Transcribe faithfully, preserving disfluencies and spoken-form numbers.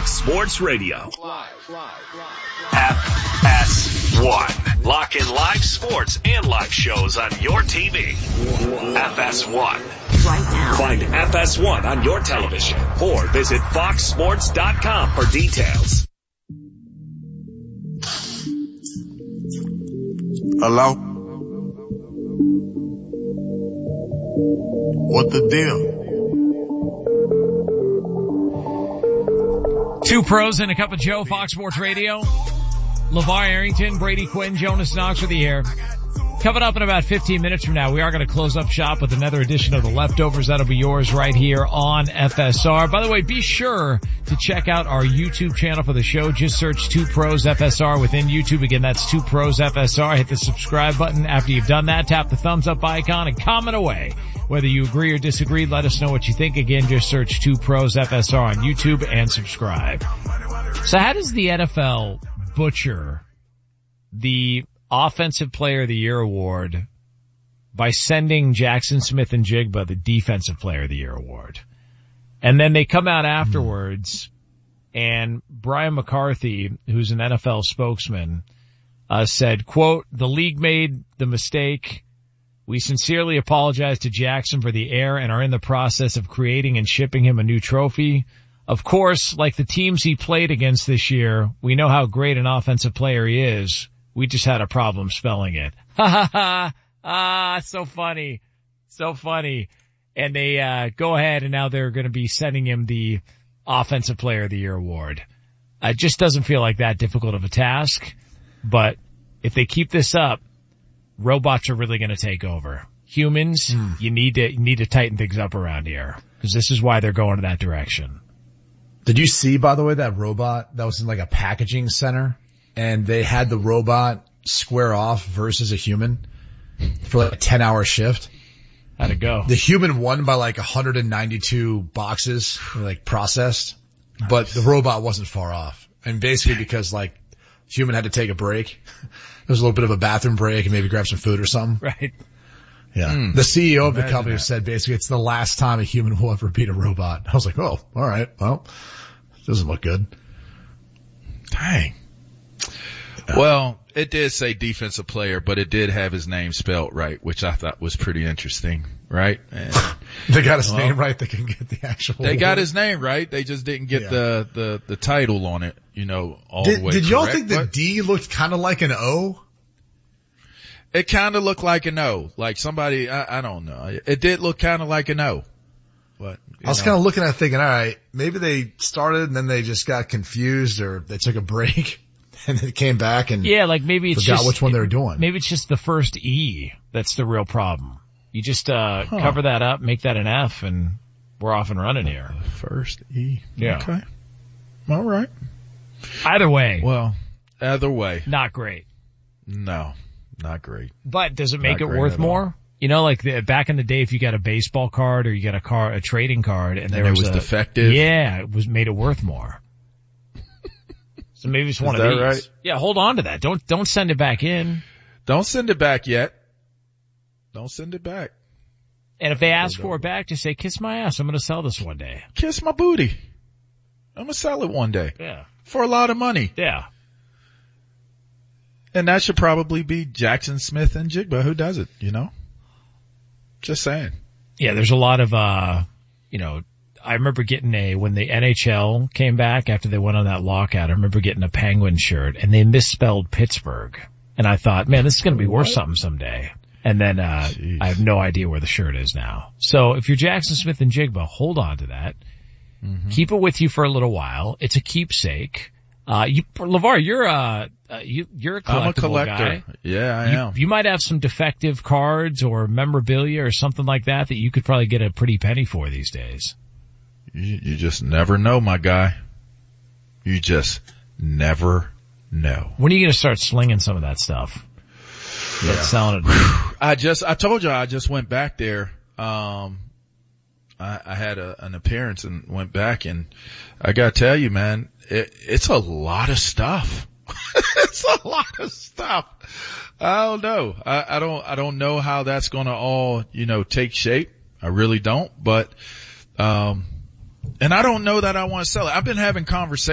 Fox Sports Radio. F S one. Lock in live sports and live shows on your T V. F S one. Right now. Find F S one on your television or visit fox sports dot com for details. Hello? What the deal? Two pros and a cup of Joe, Fox Sports Radio. LeVar Arrington, Brady Quinn, Jonas Knox with you here. Coming up in about fifteen minutes from now, we are going to close up shop with another edition of The Leftovers. That'll be yours right here on F S R. By the way, be sure to check out our YouTube channel for the show. Just search Two Pros F S R within YouTube. Again, that's Two Pros F S R. Hit the subscribe button. After you've done that, tap the thumbs up icon and comment away. Whether you agree or disagree, let us know what you think. Again, just search Two Pros F S R on YouTube and subscribe. So how does the N F L butcher the Offensive Player of the Year award by sending Jackson Smith-Njigba the Defensive Player of the Year award? And then they come out afterwards and Brian McCarthy, who's an N F L spokesman, uh, said, quote, "The league made the mistake. We sincerely apologize to Jackson for the error and are in the process of creating and shipping him a new trophy. Of course, like the teams he played against this year, we know how great an offensive player he is. We just had a problem spelling it." Ha ha ha. Ah, so funny. So funny. And they, uh, go ahead and now they're going to be sending him the Offensive Player of the Year award. It just doesn't feel like that difficult of a task. But if they keep this up, robots are really going to take over. Humans, mm. you need to, you need to tighten things up around here. Cause this is why they're going to that direction. Did you see, by the way, that robot that was in like a packaging center? And they had the robot square off versus a human for like a ten hour shift. How'd it go? The human won by like one hundred ninety-two boxes, like processed, nice. But the robot wasn't far off. And basically because like human had to take a break. There was a little bit of a bathroom break and maybe grab some food or something. Right. Yeah. Mm. The C E O of the company that. said basically it's the last time a human will ever beat a robot. I was like, oh, all right. Well, doesn't look good. Dang. Well, it did say defensive player, but it did have his name spelled right, which I thought was pretty interesting, right? And, they got his well, name right. They can get the actual. They word. got his name right. They just didn't get yeah. the, the, the title on it, you know, all did, the way Did correct, y'all think the but D looked kind of like an O? It kind of looked like an O. Like somebody, I, I don't know. It did look kind of like an O. But, I was kind of looking at it thinking, all right, maybe they started and then they just got confused or they took a break. And then it came back and yeah, like maybe it's forgot just, which one they were doing. Maybe it's just the first E that's the real problem. You just uh huh. cover that up, make that an F, and we're off and running here. First E. Yeah. Okay. All right. Either way. Well, either way. Not great. No, not great. But does it make not it worth more? All. You know, like the, back in the day, if you got a baseball card or you got a car, a trading card, and then it was, was a, defective. Yeah, it was made it worth more. So maybe it's one Is of that these. Right? Yeah, hold on to that. Don't, don't send it back in. Don't send it back yet. Don't send it back. And if they ask for it back, just say, kiss my ass. I'm going to sell this one day. Kiss my booty. I'm going to sell it one day. Yeah. For a lot of money. Yeah. And that should probably be Jackson Smith-Njigba who does it, you know? Just saying. Yeah, there's a lot of, uh, you know, I remember getting a, when the N H L came back after they went on that lockout, I remember getting a Penguin shirt and they misspelled Pittsburgh. And I thought, man, this is going to be worth what? something someday. And then, uh, Jeez. I have no idea where the shirt is now. So if you're Jackson Smith-Njigba, hold on to that. Mm-hmm. Keep it with you for a little while. It's a keepsake. Uh, you, LeVar, you're a, uh, you, you're a collectible I'm a collector. guy. Yeah, I you, am. You might have some defective cards or memorabilia or something like that that you could probably get a pretty penny for these days. You, you just never know, my guy. You just never know. When are you going to start slinging some of that stuff? Yeah. Start selling it. I just, I told you I just went back there. Um, I, I had a, an appearance and went back and I gotta tell you, man, it, it's a lot of stuff. It's a lot of stuff. I don't know. I, I don't, I don't know how that's gonna all, you know, take shape. I really don't, but, um, and I don't know that I want to sell it. I've been having conversations